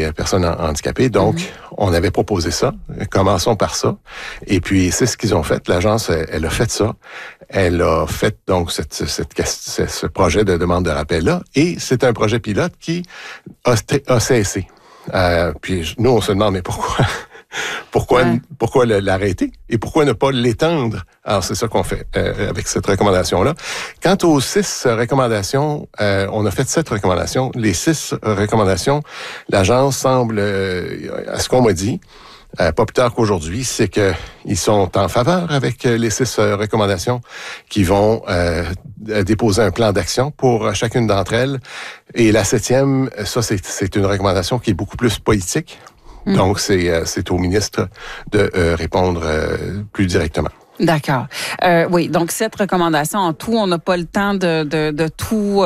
des personnes handicapées. Donc, on avait proposé ça. Commençons par ça. Et puis, c'est ce qu'ils ont fait. L'agence, elle a fait ça. Elle a fait donc ce projet de demande de rappel-là. Et c'est un projet pilote qui a cessé. Puis nous, on se demande, mais pourquoi? Pourquoi l'arrêter et pourquoi ne pas l'étendre? Alors, c'est ça qu'on fait avec cette recommandation-là. Quant aux 6 recommandations, on a fait 7 recommandations. Les 6 recommandations, l'agence semble, à ce qu'on m'a dit, pas plus tard qu'aujourd'hui, c'est que ils sont en faveur avec les 6 recommandations, qui vont déposer un plan d'action pour chacune d'entre elles. Et la 7e, ça, c'est une recommandation qui est beaucoup plus politique. Donc, c'est au ministre de répondre plus directement. D'accord. Oui, donc 7 recommandations en tout. On n'a pas le temps de tout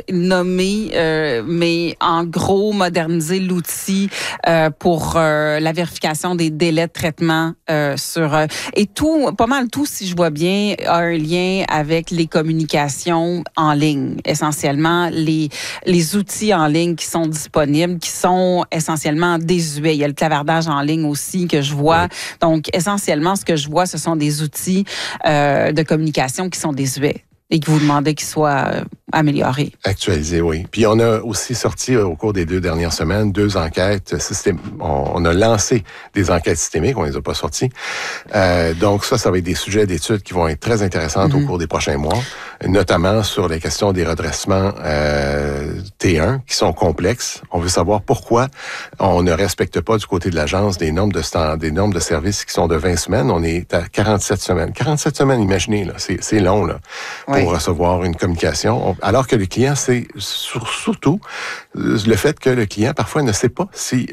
nommer, mais en gros, moderniser l'outil pour la vérification des délais de traitement et tout, pas mal tout, si je vois bien, a un lien avec les communications en ligne. Essentiellement, les outils en ligne qui sont disponibles, qui sont essentiellement désuets. Il y a le clavardage en ligne aussi que je vois. Oui. Donc, essentiellement, ce que je vois, ce sont des outils de communication qui sont désuets et que vous demandez qu'ils soient améliorés. Actualisés, oui. Puis on a aussi sorti au cours des 2 dernières semaines 2 enquêtes. On a lancé des enquêtes systémiques, on les a pas sorties. Donc ça va être des sujets d'études qui vont être très intéressantes au cours des prochains mois, notamment sur les questions des redressements T1 qui sont complexes. On veut savoir pourquoi on ne respecte pas du côté de l'agence des normes de services qui sont de 20 semaines. On est à 47 semaines. 47 semaines, imaginez, là, c'est long là, pour recevoir une communication. Alors que le client, c'est surtout le fait que le client, parfois, ne sait pas si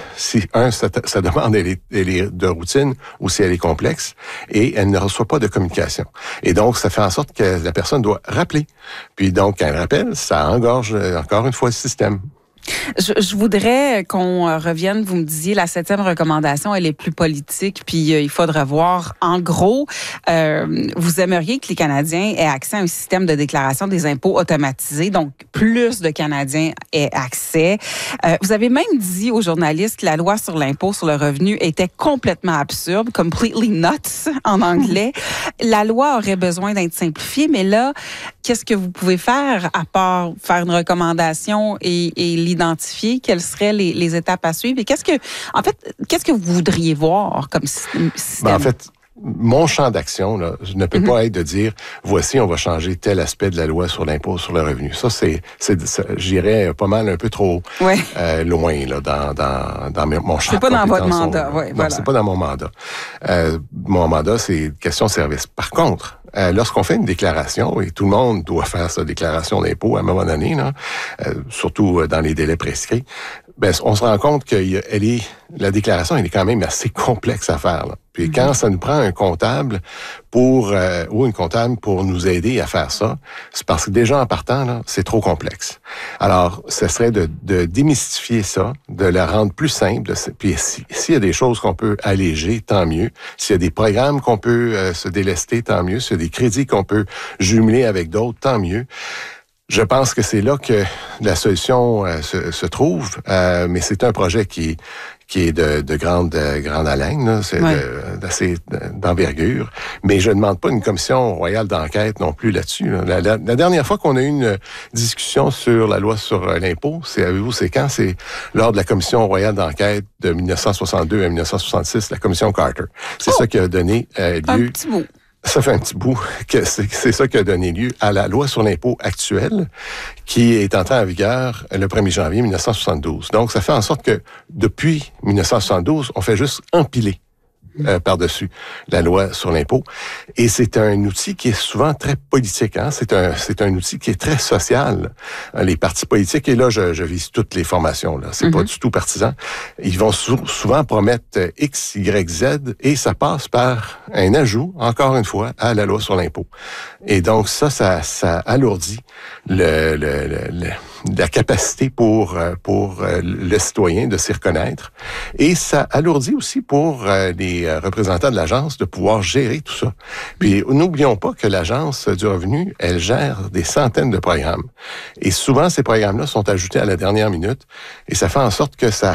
sa demande elle est de routine ou si elle est complexe et elle ne reçoit pas de communication. Et donc, ça fait en sorte que la personne doit rappeler. Puis donc, quand elle rappelle, ça engorge encore une fois le système. Je voudrais qu'on revienne, vous me disiez, la 7e recommandation, elle est plus politique, puis il faudra voir. En gros, vous aimeriez que les Canadiens aient accès à un système de déclaration des impôts automatisé, donc plus de Canadiens aient accès. Vous avez même dit aux journalistes que la loi sur l'impôt sur le revenu était complètement absurde, completely nuts en anglais. La loi aurait besoin d'être simplifiée, mais là, qu'est-ce que vous pouvez faire à part faire une recommandation et l'identifier? Quelles seraient les étapes à suivre? Et qu'est-ce que vous voudriez voir comme système? En fait, mon champ d'action là, ne peut pas être de dire voici, on va changer tel aspect de la loi sur l'impôt sur le revenu. Ça, j'irais pas mal un peu trop loin là, dans mon champ. C'est pas dans votre mandat. Non, voilà. C'est pas dans mon mandat. Mon mandat, c'est question de service. Par contre, lorsqu'on fait une déclaration, et tout le monde doit faire sa déclaration d'impôt à un moment donné, là, surtout dans les délais prescrits, on se rend compte que la déclaration, elle est quand même assez complexe à faire. Là. Puis quand ça nous prend un comptable ou une comptable pour nous aider à faire ça, c'est parce que déjà en partant, là, c'est trop complexe. Alors, ce serait de démystifier ça, de la rendre plus simple. Puis s'il y a des choses qu'on peut alléger, tant mieux. S'il y a des programmes qu'on peut se délester, tant mieux. S'il y a des crédits qu'on peut jumeler avec d'autres, tant mieux. Je pense que c'est là que la solution se trouve, mais c'est un projet qui est de grande haleine, là, c'est d'assez d'envergure. Mais je ne demande pas une commission royale d'enquête non plus là-dessus. Là. La dernière fois qu'on a eu une discussion sur la loi sur l'impôt, c'est quand? C'est lors de la commission royale d'enquête de 1962 à 1966, la commission Carter. C'est ça qui a donné lieu... Un petit bout. Ça fait un petit bout que c'est ça qui a donné lieu à la loi sur l'impôt actuelle qui est entrée en vigueur le 1er janvier 1972. Donc, ça fait en sorte que depuis 1972, on fait juste empiler par-dessus la loi sur l'impôt. Et c'est un outil qui est souvent très politique. Hein? C'est un outil qui est très social. Les partis politiques, et là, je vise toutes les formations. Là, c'est pas du tout partisan. Ils vont souvent promettre X, Y, Z, et ça passe par un ajout, encore une fois, à la loi sur l'impôt. Et donc, ça alourdit la capacité pour le citoyen de s'y reconnaître. Et ça alourdit aussi pour les représentants de l'agence de pouvoir gérer tout ça. Puis, n'oublions pas que l'agence du revenu, elle gère des centaines de programmes. Et souvent, ces programmes-là sont ajoutés à la dernière minute. Et ça fait en sorte que ça